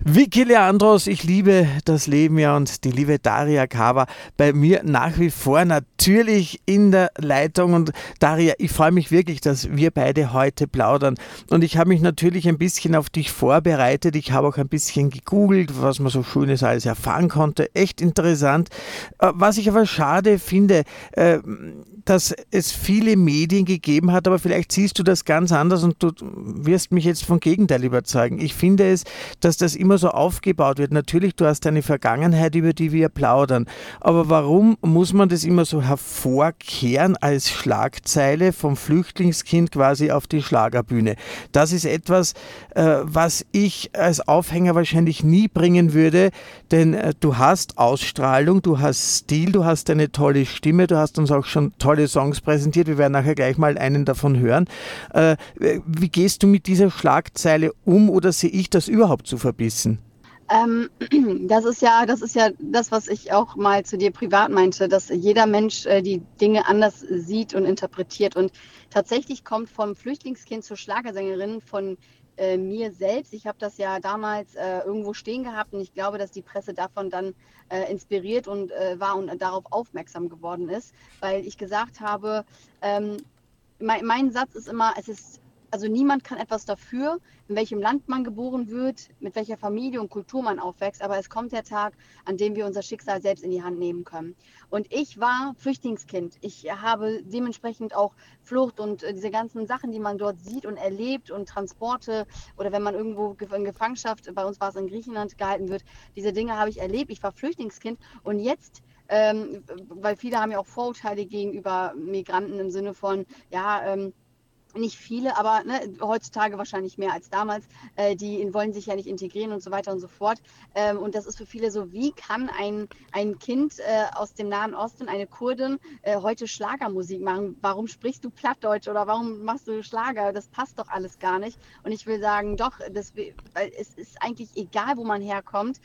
Vicky Leandros, ich liebe das Leben ja und die liebe Daria Kawa bei mir nach wie vor natürlich in der Leitung. Und Daria, ich freue mich wirklich, dass wir beide heute plaudern. Und ich habe mich natürlich ein bisschen auf dich vorbereitet. Ich habe auch ein bisschen gegoogelt, was man so Schönes alles erfahren konnte. Echt interessant. Was ich aber schade finde, dass es viele Medien gegeben hat, aber vielleicht siehst du das ganz anders und du wirst mich jetzt vom Gegenteil überzeugen. Ich finde es, dass das immer so aufgebaut wird. Natürlich, du hast eine Vergangenheit, über die wir plaudern, aber warum muss man das immer so hervorkehren als Schlagzeile vom Flüchtlingskind quasi auf die Schlagerbühne? Das ist etwas, was ich als Aufhänger wahrscheinlich nie bringen würde, denn du hast Ausstrahlung, du hast Stil, du hast eine tolle Stimme, du hast uns auch schon tolle Songs präsentiert. Wir werden nachher gleich mal einen davon hören. Wie gehst du mit dieser Schlagzeile um oder sehe ich das überhaupt zu verbissen? Ähm, das ist ja das, was ich auch mal zu dir privat meinte, dass jeder Mensch die Dinge anders sieht und interpretiert. Und tatsächlich kommt vom Flüchtlingskind zur Schlagersängerin von mir selbst. Ich habe das ja damals irgendwo stehen gehabt und ich glaube, dass die Presse davon dann inspiriert und war und darauf aufmerksam geworden ist, weil ich gesagt habe, ähm, mein Satz ist immer, also niemand kann etwas dafür, in welchem Land man geboren wird, mit welcher Familie und Kultur man aufwächst, aber es kommt der Tag, an dem wir unser Schicksal selbst in die Hand nehmen können. Und ich war Flüchtlingskind. Ich habe dementsprechend auch Flucht und diese ganzen Sachen, die man dort sieht und erlebt und Transporte oder wenn man irgendwo in Gefangenschaft, bei uns war es in Griechenland, gehalten wird, diese Dinge habe ich erlebt. Ich war Flüchtlingskind und jetzt weil viele haben ja auch Vorurteile gegenüber Migranten im Sinne von, ja, nicht viele, aber ne, heutzutage wahrscheinlich mehr als damals, die wollen sich ja nicht integrieren und so weiter und so fort. Und das ist für viele so, wie kann ein Kind aus dem Nahen Osten, eine Kurdin, heute Schlagermusik machen? Warum sprichst du Plattdeutsch oder warum machst du Schlager? Das passt doch alles gar nicht. Und ich will sagen, doch, weil es ist eigentlich egal, wo man herkommt.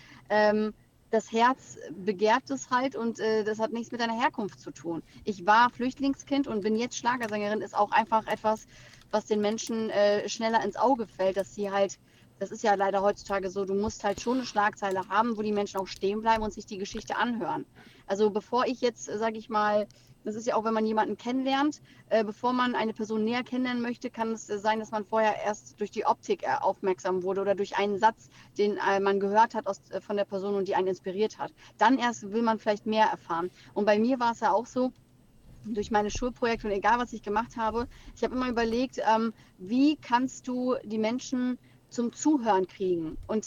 Das Herz begehrt es halt und das hat nichts mit deiner Herkunft zu tun. Ich war Flüchtlingskind und bin jetzt Schlagersängerin, ist auch einfach etwas, was den Menschen schneller ins Auge fällt, dass sie halt, das ist ja leider heutzutage so, du musst halt schon eine Schlagzeile haben, wo die Menschen auch stehen bleiben und sich die Geschichte anhören. Also bevor ich jetzt, sage ich mal, das ist ja auch, wenn man jemanden kennenlernt, bevor man eine Person näher kennenlernen möchte, kann es sein, dass man vorher erst durch die Optik aufmerksam wurde oder durch einen Satz, den man gehört hat von der Person und die einen inspiriert hat. Dann erst will man vielleicht mehr erfahren. Und bei mir war es ja auch so, durch meine Schulprojekte und egal was ich gemacht habe, ich habe immer überlegt, wie kannst du die Menschen zum Zuhören kriegen? Und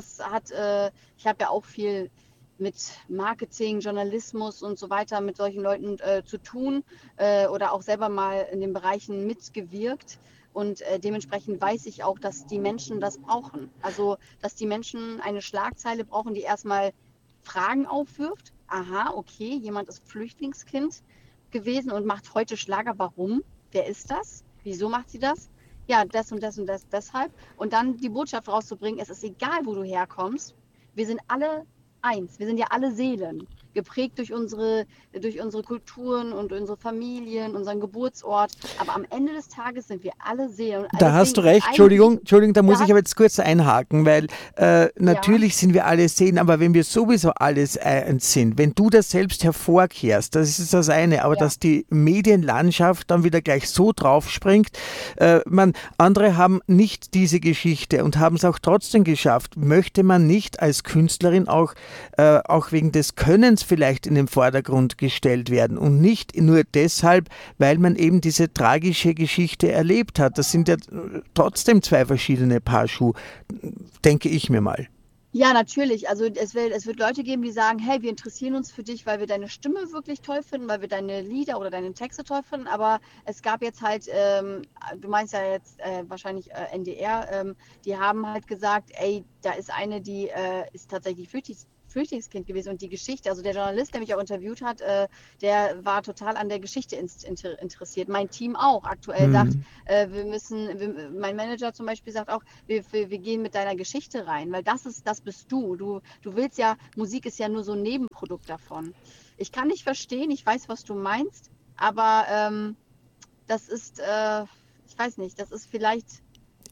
ich habe ja auch viel mit Marketing, Journalismus und so weiter mit solchen Leuten zu tun oder auch selber mal in den Bereichen mitgewirkt. Und dementsprechend weiß ich auch, dass die Menschen das brauchen. Also, dass die Menschen eine Schlagzeile brauchen, die erstmal Fragen aufwirft. Aha, okay, jemand ist Flüchtlingskind gewesen und macht heute Schlager. Warum? Wer ist das? Wieso macht sie das? Ja, das und das und das deshalb. Und dann die Botschaft rauszubringen, es ist egal, wo du herkommst. Wir sind alle eins. Wir sind ja alle Seelen, geprägt durch unsere Kulturen und unsere Familien, unseren Geburtsort. Aber am Ende des Tages sind wir alle Seelen. Und Da hast deswegen du ist es recht, eigentlich, Entschuldigung, da muss da ich hast, aber jetzt kurz einhaken, weil ja, natürlich sind wir alle Seelen, aber wenn wir sowieso alles eins sind, wenn du das selbst hervorkehrst, das ist das eine, aber ja, dass die Medienlandschaft dann wieder gleich so draufspringt, andere haben nicht diese Geschichte und haben es auch trotzdem geschafft, möchte man nicht als Künstlerin auch wegen des Könnens vielleicht in den Vordergrund gestellt werden und nicht nur deshalb, weil man eben diese tragische Geschichte erlebt hat. Das sind ja trotzdem zwei verschiedene Paar Schuhe, denke ich mir mal. ja, natürlich. Also es wird Leute geben, die sagen, hey, wir interessieren uns für dich, weil wir deine Stimme wirklich toll finden, weil wir deine Lieder oder deine Texte toll finden. Aber es gab jetzt halt, du meinst ja jetzt wahrscheinlich NDR, die haben halt gesagt, ey, da ist eine, die ist tatsächlich Flüchtlingskind gewesen und die Geschichte, also der Journalist, der mich auch interviewt hat, der war total an der Geschichte interessiert. Mein Team auch aktuell sagt, Hm. mein Manager zum Beispiel sagt auch, wir gehen mit deiner Geschichte rein, weil das bist du. Du willst ja, Musik ist ja nur so ein Nebenprodukt davon. Ich kann dich verstehen, ich weiß, was du meinst, aber das ist, ich weiß nicht, das ist vielleicht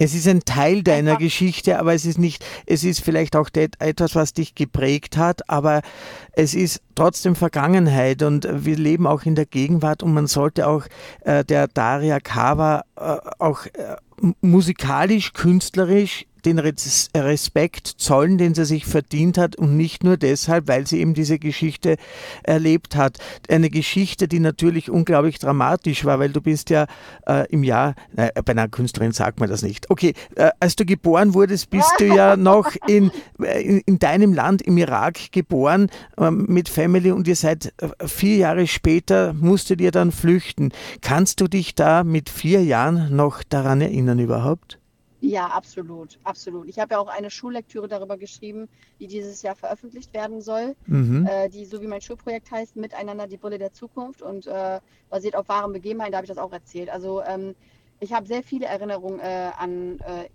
Es ist ein Teil deiner Einfach, Geschichte, aber es ist nicht, es ist vielleicht auch etwas, was dich geprägt hat, aber es ist trotzdem Vergangenheit und wir leben auch in der Gegenwart und man sollte auch der Daria Kawa auch musikalisch, künstlerisch den Respekt zollen, den sie sich verdient hat und nicht nur deshalb, weil sie eben diese Geschichte erlebt hat. Eine Geschichte, die natürlich unglaublich dramatisch war, weil du bist ja im Jahr, bei einer Künstlerin sagt man das nicht. Okay, als du geboren wurdest, bist du ja noch in deinem Land, im Irak, geboren mit Family und ihr seid 4 Jahre später, musstet ihr dann flüchten. Kannst du dich da mit 4 Jahren noch daran erinnern überhaupt? ja, absolut, absolut. Ich habe ja auch eine Schullektüre darüber geschrieben, die dieses Jahr veröffentlicht werden soll, Mhm. die so wie mein Schulprojekt heißt, Miteinander die Brille der Zukunft und basiert auf wahren Begebenheiten, da habe ich das auch erzählt. Also ich habe sehr viele Erinnerungen an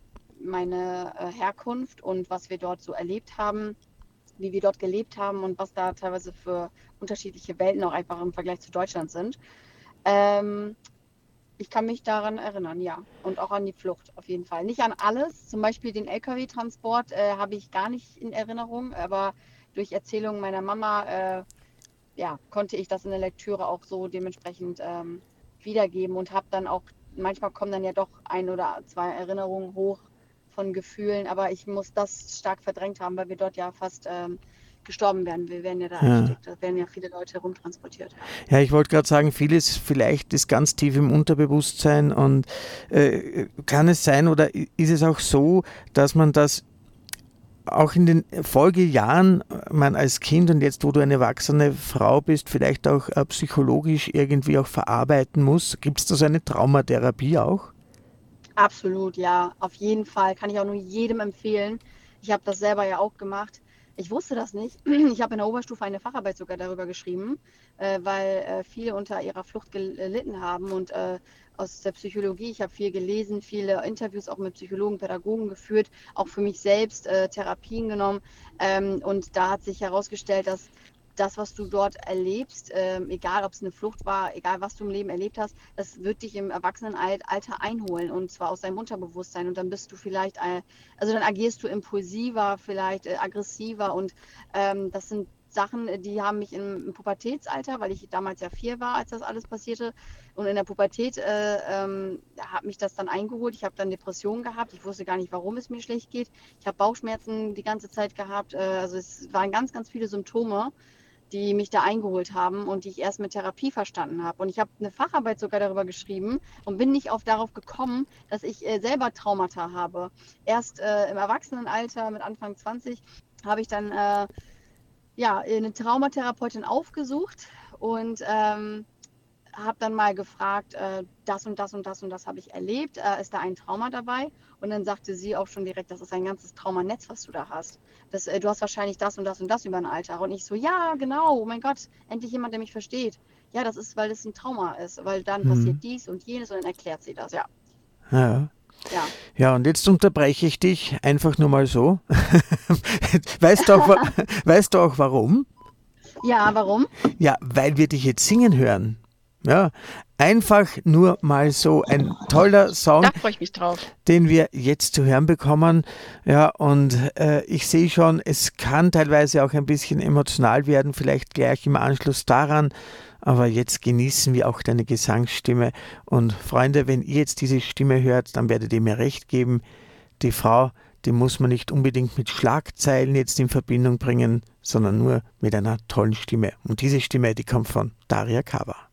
meine Herkunft und was wir dort so erlebt haben, wie wir dort gelebt haben und was da teilweise für unterschiedliche Welten auch einfach im Vergleich zu Deutschland sind. Ähm, Ich kann mich daran erinnern, ja. Und auch an die Flucht auf jeden Fall. Nicht an alles. Zum Beispiel den Lkw-Transport habe ich gar nicht in Erinnerung, aber durch Erzählungen meiner Mama ja, konnte ich das in der Lektüre auch so dementsprechend wiedergeben und habe dann auch, manchmal kommen dann ja doch 1 oder 2 Erinnerungen hoch von Gefühlen, aber ich muss das stark verdrängt haben, weil wir dort ja fast gestorben wären. Wir wären ja da Ja. erstickt. Da werden ja viele Leute rumtransportiert. Ja. Ja, ich wollte gerade sagen, vieles vielleicht ist ganz tief im Unterbewusstsein und kann es sein oder ist es auch so, dass man das auch in den Folgejahren, man als Kind und jetzt, wo du eine erwachsene Frau bist, vielleicht auch psychologisch irgendwie auch verarbeiten muss? Gibt es da so eine Traumatherapie auch? Absolut, ja, auf jeden Fall. Kann ich auch nur jedem empfehlen. Ich habe das selber ja auch gemacht. Ich wusste das nicht. Ich habe in der Oberstufe eine Facharbeit sogar darüber geschrieben, weil viele unter ihrer Flucht gelitten haben und aus der Psychologie. Ich habe viel gelesen, viele Interviews auch mit Psychologen, Pädagogen geführt, auch für mich selbst Therapien genommen. Und da hat sich herausgestellt, dass das, was du dort erlebst, egal ob es eine Flucht war, egal was du im Leben erlebt hast, das wird dich im Erwachsenenalter einholen und zwar aus deinem Unterbewusstsein und dann bist du vielleicht, also dann agierst du impulsiver, vielleicht aggressiver und das sind Sachen, die haben mich im Pubertätsalter, weil ich damals ja 4 war, als das alles passierte und in der Pubertät hat mich das dann eingeholt. Ich habe dann Depressionen gehabt, ich wusste gar nicht, warum es mir schlecht geht. Ich habe Bauchschmerzen die ganze Zeit gehabt, also es waren ganz, ganz viele Symptome, die mich da eingeholt haben und die ich erst mit Therapie verstanden habe. Und ich habe eine Facharbeit sogar darüber geschrieben und bin nicht darauf gekommen, dass ich selber Traumata habe. Erst im Erwachsenenalter mit Anfang 20 habe ich dann ja, eine Traumatherapeutin aufgesucht und habe dann mal gefragt, das und das und das und das habe ich erlebt, ist da ein Trauma dabei? Und dann sagte sie auch schon direkt, das ist ein ganzes Traumanetz, was du da hast. Du hast wahrscheinlich das und das und das über den Alltag. Und ich so, ja, genau, oh mein Gott, endlich jemand, der mich versteht. Ja, das ist, weil es ein Trauma ist, weil dann passiert Hm. dies und jenes und dann erklärt sie das, ja. Ja. Ja, Ja, und jetzt unterbreche ich dich einfach nur mal so. Weißt du auch, weißt du auch warum? ja, warum? Ja, weil wir dich jetzt singen hören. Ja, einfach nur mal so ein toller Song, Da freue ich mich drauf. den wir jetzt zu hören bekommen. Ja, und ich sehe schon, es kann teilweise auch ein bisschen emotional werden, vielleicht gleich im Anschluss daran. Aber jetzt genießen wir auch deine Gesangsstimme. Und Freunde, wenn ihr jetzt diese Stimme hört, dann werdet ihr mir recht geben. Die Frau, die muss man nicht unbedingt mit Schlagzeilen jetzt in Verbindung bringen, sondern nur mit einer tollen Stimme. Und diese Stimme, die kommt von Daria Kawa.